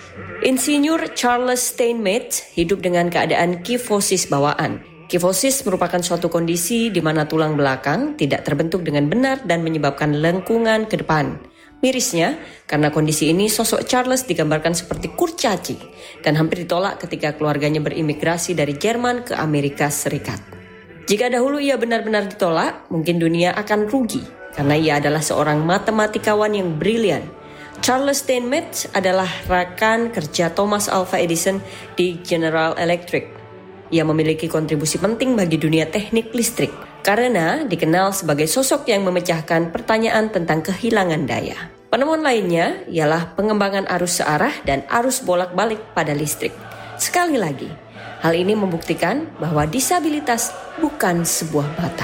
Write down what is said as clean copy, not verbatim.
Insinyur Charles Steinmetz hidup dengan keadaan kifosis bawaan. Kifosis merupakan suatu kondisi di mana tulang belakang tidak terbentuk dengan benar dan menyebabkan lengkungan ke depan. Mirisnya, karena kondisi ini sosok Charles digambarkan seperti kurcaci dan hampir ditolak ketika keluarganya berimigrasi dari Jerman ke Amerika Serikat. Jika dahulu ia benar-benar ditolak, mungkin dunia akan rugi karena ia adalah seorang matematikawan yang brilian. Charles Steinmetz adalah rekan kerja Thomas Alva Edison di General Electric. Ia memiliki kontribusi penting bagi dunia teknik listrik karena dikenal sebagai sosok yang memecahkan pertanyaan tentang kehilangan daya. Penemuan lainnya ialah pengembangan arus searah dan arus bolak-balik pada listrik. Sekali lagi, hal ini membuktikan bahwa disabilitas bukan sebuah batas.